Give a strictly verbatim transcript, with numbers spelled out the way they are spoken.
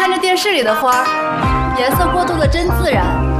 看着电视里的花儿，颜色过渡的真自然。